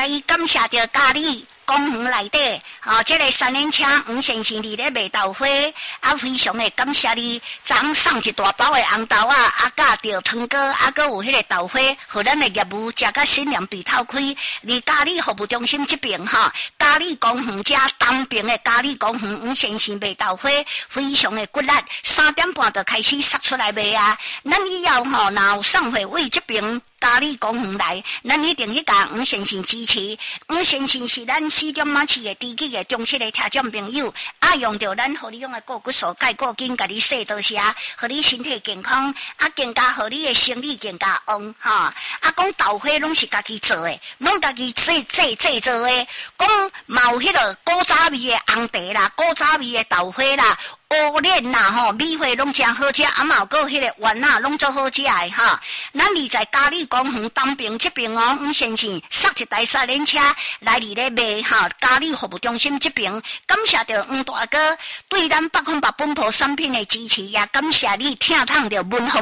来感谢着家里公园内底，这个三轮车黄先生伫咧卖豆花，非常的感谢你，昨昏送一大包的红豆甲着糖果，阁有迄个豆花，互咱的业务食甲心凉鼻透开。离嘉里服务中心这边嘉里公园遮东边的嘉里公园黄先生卖豆花，非常的骨力，3点半就开始杀出来卖啊！咱以后若有送货为这边。嘉里公园来，咱一定去甲黄先生支持。黄先生是咱市中马市的知己的忠实的听众朋友，用着咱互你用的骨素钙固筋，甲你洗多些，互你身体健康，更加互你的生理更加旺讲豆花拢是家己做的，拢家己制作的，讲嘛有迄个古早味的红茶啦，古早味的豆花啦。乌莲啦米花拢真好食，嘛有个迄个丸拢做好食的咱在嘉里公园东边这边黄先生塞一台三轮车来咧卖嘉里服务中心这边，感谢着黄大哥对咱百分百本土产品的支持，也感谢你听痛着文化